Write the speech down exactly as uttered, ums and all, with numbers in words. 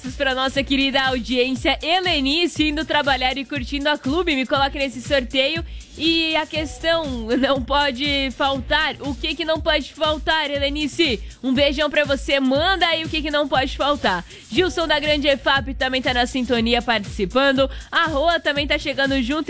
Para nossa querida audiência, Helenice indo trabalhar e curtindo a clube, me coloque nesse sorteio. E a questão não pode faltar, o que que não pode faltar, Helenice? Um beijão pra você, manda aí o que que não pode faltar. Gilson da Grande E F A P também tá na sintonia participando, a Roa também tá chegando junto.